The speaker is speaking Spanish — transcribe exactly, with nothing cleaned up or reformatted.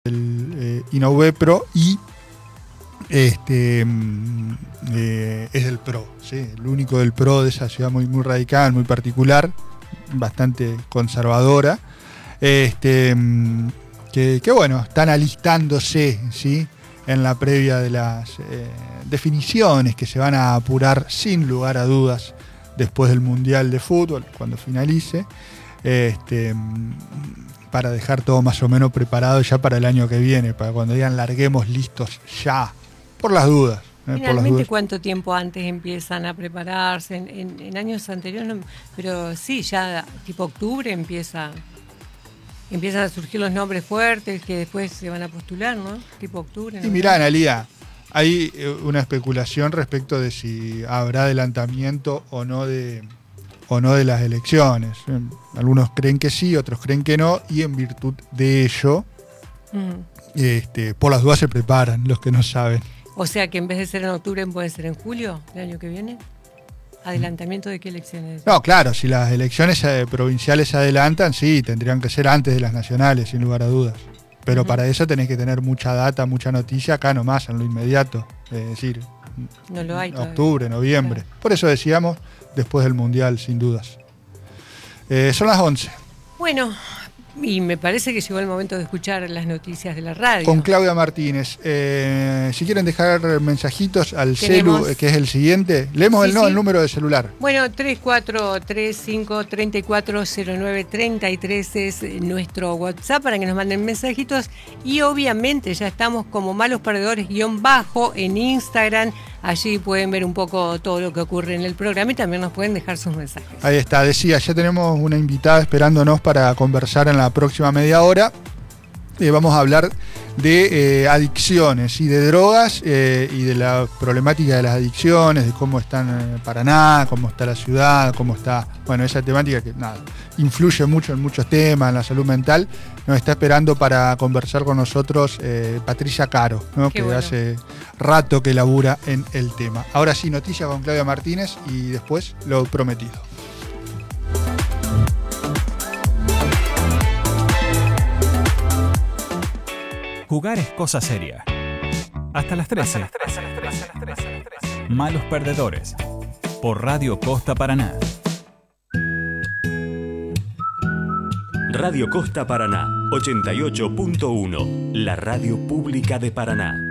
el eh, Innové Pro y este eh, es el Pro, ¿sí? El único del Pro de esa ciudad muy, muy radical, muy particular, bastante conservadora. Este, que, que bueno, están alistándose, ¿sí? En la previa de las eh, definiciones que se van a apurar sin lugar a dudas después del Mundial de Fútbol, cuando finalice, este, para dejar todo más o menos preparado ya para el año que viene, para cuando digan larguemos listos ya, por las dudas. ¿eh? Finalmente, por las dudas. ¿cuánto tiempo antes empiezan a prepararse? En, en, en años anteriores, no, pero sí, ya tipo octubre empieza... Empiezan a surgir los nombres fuertes que después se van a postular, ¿no? Tipo octubre. Y mirá, Analía, hay una especulación respecto de si habrá adelantamiento o no de, o no de las elecciones. Algunos creen que sí, otros creen que no, y en virtud de ello, mm. este, por las dudas se preparan los que no saben. O sea que en vez de ser en octubre puede ser en julio del año que viene. ¿Adelantamiento de qué elecciones? No, claro, si las elecciones eh, provinciales se adelantan, sí, tendrían que ser antes de las nacionales, sin lugar a dudas. Pero uh-huh. para eso tenés que tener mucha data, mucha noticia acá nomás, en lo inmediato. Es decir, no lo hay octubre, todavía. noviembre. Claro. Por eso decíamos, después del Mundial, sin dudas. Eh, son las once. Bueno, y me parece que llegó el momento de escuchar las noticias de la radio. Con Claudia Martínez. Eh, si quieren dejar mensajitos al celu, que es el siguiente, leemos sí, el, no, sí. el número de celular. Bueno, tres cuatro tres cinco tres cuatro cero nueve tres tres es nuestro WhatsApp para que nos manden mensajitos. Y obviamente ya estamos como Malos Perdedores guión bajo en Instagram. Allí pueden ver un poco todo lo que ocurre en el programa y también nos pueden dejar sus mensajes. Ahí está, decía, ya tenemos una invitada esperándonos para conversar en la próxima media hora. Eh, vamos a hablar de eh, adicciones y de drogas eh, y de la problemática de las adicciones, de cómo están en Paraná, cómo está la ciudad, cómo está, bueno, esa temática que nada, influye mucho en muchos temas, en la salud mental. Nos está esperando para conversar con nosotros eh, Patricia Caro, ¿no? que bueno. hace rato que labura en el tema. Ahora sí, noticias con Claudia Martínez y después lo prometido. Jugar es cosa seria. Hasta las trece. Malos Perdedores. Por Radio Costa Paraná. Radio Costa Paraná, ochenta y ocho punto uno. La radio pública de Paraná.